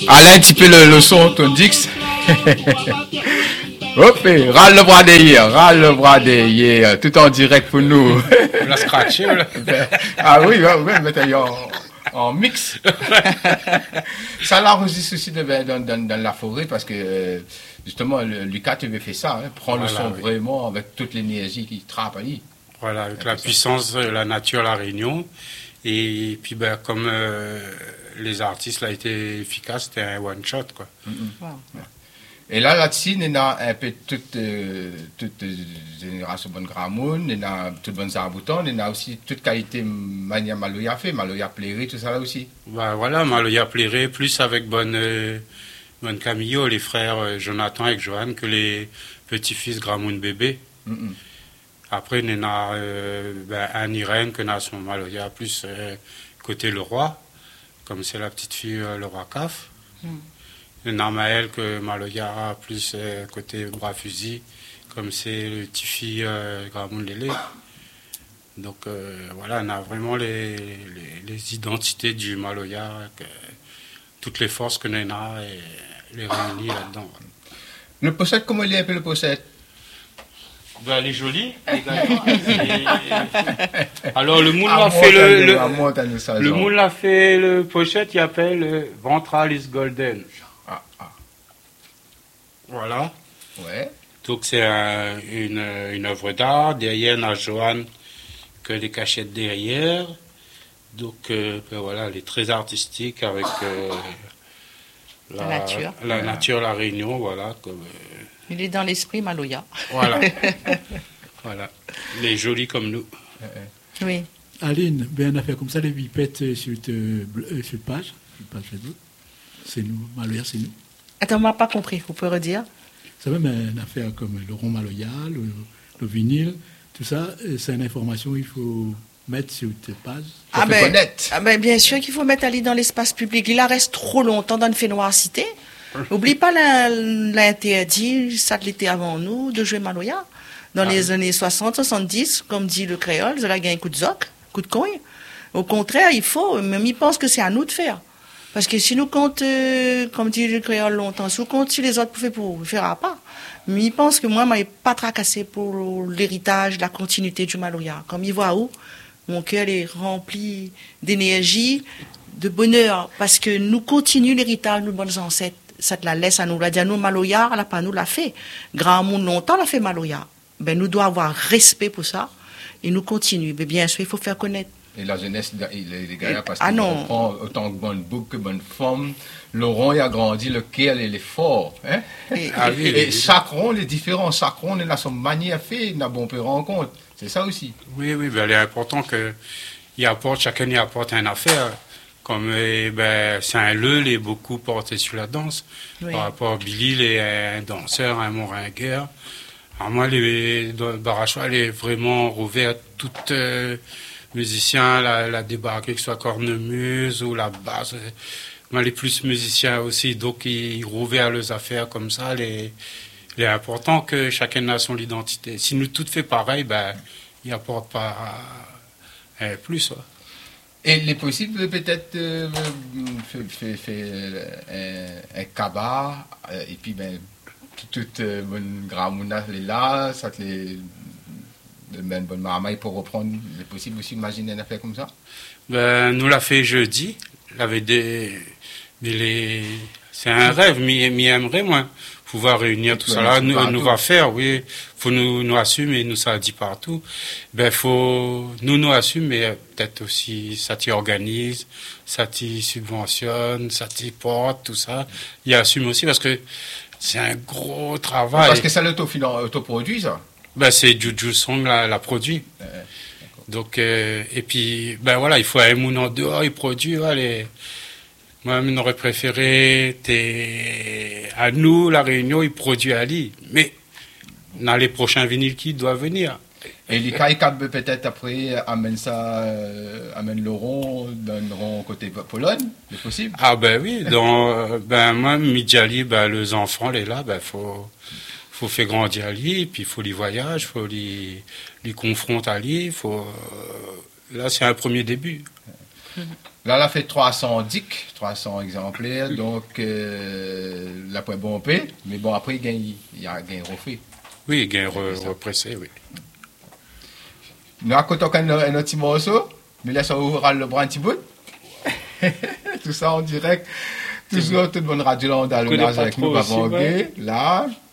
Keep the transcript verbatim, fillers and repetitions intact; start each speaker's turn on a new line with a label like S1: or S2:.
S1: Allez un petit peu le, le son, ton Dix. Hop, râle le bras derrière, râle le bras derrière, tout en direct pour nous.
S2: On l'a scratché, là.
S1: Ah oui, oui, oui, mais en, en mix. Ça l'enregistre aussi de, dans, dans, dans la forêt parce que justement, le, Lucas, tu avais fait ça, hein, prendre voilà, le son oui. vraiment avec toute l'énergie qui trappe à lui.
S2: Voilà, avec la puissance de la nature, la Réunion. Et puis, ben, comme euh, les artistes l'ont été efficaces, c'était un one-shot, quoi. Mm-hmm.
S1: Wow. Ouais. Et là, là-dessus, il y a un peu toute, euh, toute génération bonne gramoun, il y a toute bonne zarbouton, il y a aussi toute qualité mania Maloya fait, Maloya plairé, tout ça là aussi.
S2: Ben, voilà, Maloya plairé, plus avec bonne, euh, bonne Camillo, les frères euh, Jonathan et Johan, que les petits-fils gramoun bébé. Mm-hmm. Après, il y en a euh, ben, un Irène, que a son Maloya plus euh, côté le roi, comme c'est la petite fille euh, le roi Caf. Mm. Il y en a Maël que Maloya plus euh, côté bras fusil, comme c'est le petit fille euh, Gramoun Lélé. Donc euh, voilà, on a vraiment les, les, les identités du Maloya, que, toutes les forces que l'on a et les réunir là-dedans.
S1: Le pochette, comment il est un peu le pochette?
S2: Ben, elle est jolie. Et... Alors le moule l'a fait le, le, le, le moule l'a fait le pochette, il appelle le Ventralis Golden.
S1: Ah, ah.
S2: Voilà.
S1: Ouais.
S2: Donc c'est un, une, une œuvre d'art. Derrière, on a Johan que les cachettes derrière. Donc euh, ben voilà, elle est très artistique avec euh, la,
S3: la nature,
S2: la, ouais. nature, la Réunion, voilà. Comme, euh,
S3: il est dans l'esprit Maloya.
S2: Voilà. Voilà. Il est joli comme nous.
S3: Oui.
S4: Aline, ben, on a fait comme ça, les vipettes sur cette page, sur page Facebook. C'est nous, Maloya, c'est nous.
S3: Attends, on m'a pas compris, vous pouvez redire?
S4: Ça même une affaire comme le rond Maloya, le, le vinyle, tout ça, c'est une information qu'il faut mettre sur cette page.
S3: Ah ben, ah ben, bien sûr qu'il faut mettre Ali dans l'espace public. Il en reste trop longtemps dans une fénoircité. N'oublie pas l'interdit, ça l'était avant nous, de jouer Maloya. Dans ah, les oui. années soixante, soixante-dix, comme dit le créole, ça a gagné un coup de zoc, coup de cogne. Au contraire, il faut, même il pense que c'est à nous de faire. Parce que si nous compte, euh, comme dit le créole longtemps, si nous compte si les autres pouvaient pour le faire à pas. Mais il pense que moi, je ne pas tracassé pour l'héritage, la continuité du Maloya. Comme il voit où, mon cœur est rempli d'énergie, de bonheur, parce que nous continuons l'héritage de nos bonnes ancêtres. Ça te la laisse à nous. La dit à nous, Maloya, la pas nous l'a fait. Grand monde longtemps l'a fait Maloya. Ben, nous devons avoir respect pour ça. Et nous continuons. Mais bien sûr, il faut faire connaître.
S1: Et la jeunesse, les gars, parce ah qu'il comprend autant de bonnes boucles que bonnes formes. Laurent, il a grandi, lequel il est fort. Hein? Et, ah, oui, et, et chaque rond, les différents, chaque rond, il a son manière à faire, il a bon peu rencontre. C'est ça aussi.
S2: Oui, oui, ben, il est important qu'il apporte, chacun y apporte une affaire. Comme ben, Saint-Leu, il est beaucoup porté sur la danse. Oui. Par rapport à Billy, il est un danseur, un moringueur. Alors moi, les Barachois, il est vraiment rouvert à tout euh, musicien, la, la débarqué, que ce soit cornemuse ou la basse. Moi, les plus musiciens aussi, donc ils rouvert leurs affaires comme ça. Les, il est important que chacun a son identité. Si nous tous fait pareil, ben, il apporte pas euh, plus. Ouais.
S1: Et il est possible peut-être euh, faire, faire un, un cabas euh, et puis ben toute euh, bonne gramouna est là, ça te les ben, bonne marmaille pour reprendre. Il est possible aussi d'imaginer une affaire comme ça?
S2: Ben nous l'a fait jeudi. Il avait des, des les, c'est un rêve, mais m'y aimerait moi pouvoir réunir tout ça là. Nous, nous va faire, oui. Faut nous nous assumer, nous ça dit partout. Ben faut nous nous assumer, mais peut-être aussi ça t'y organise, ça t'y subventionne, ça t'y porte, tout ça. Il assume aussi parce que c'est un gros travail.
S1: Parce que ça l'autoproduit ça.
S2: Ben c'est Juju Song la, la produit. Euh, Donc euh, et puis ben voilà, il faut un moun en dehors, il produit, allez. Moi, on aurait préféré t'es... à nous, la Réunion, ils produisent à Lille. Mais dans les prochains vinyles qui doivent venir.
S1: Et les Kaikab peut-être après amène ça, euh, amène le rond, d'un rond côté Pologne, c'est possible?
S2: Ah ben oui, dans, ben moi, Midjali, ben les enfants, les là, ben faut, faut faire grandir à Lille, puis il faut les voyages, faut les, les confronter à Lille, faut, là c'est un premier début.
S1: Là, elle a fait trois cents dix, trois cents exemplaires, donc euh, la point bon paix, mais bon, après, il gagne, il y a un refait.
S2: Oui, il gagne re, repressé, oui.
S1: Nous racontons un, un petit morceau, mais là, ça ouvre le bras un petit bout. Tout ça en direct, toujours toute bonne radio là, on a le avec nous, Papa Là.